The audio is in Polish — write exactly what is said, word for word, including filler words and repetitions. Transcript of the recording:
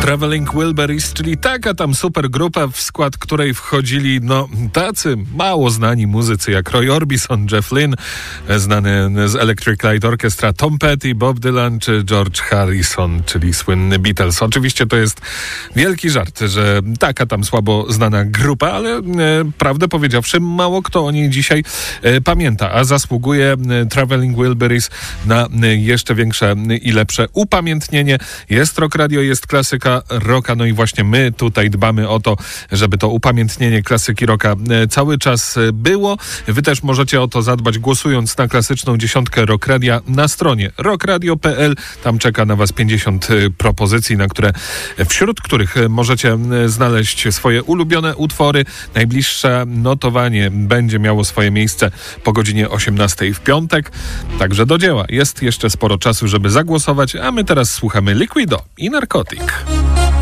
Traveling Wilburys, czyli taka tam super grupa, w skład której wchodzili no tacy mało znani muzycy jak Roy Orbison, Jeff Lynne, znany z Electric Light Orchestra, Tom Petty, Bob Dylan czy George Harrison, czyli słynny Beatles. Oczywiście to jest wielki żart, że taka tam słabo znana grupa, ale e, prawdę powiedziawszy mało kto o niej dzisiaj e, pamięta, a zasługuje e, Traveling Wilburys na e, jeszcze większe i lepsze upamiętnienie. Jest Rock Radio, jest klasyka rocka, no i właśnie my tutaj dbamy o to, żeby to upamiętnienie klasyki rocka cały czas było. Wy też możecie o to zadbać, głosując na klasyczną dziesiątkę Rock Radia na stronie rock radio kropka p l. Tam czeka na was pięćdziesiąt propozycji, na które, wśród których możecie znaleźć swoje ulubione utwory. Najbliższe notowanie będzie miało swoje miejsce po godzinie osiemnastej w piątek. Także do dzieła. Jest jeszcze sporo czasu, żeby zagłosować, a my teraz słuchamy Liquido i Narcotic.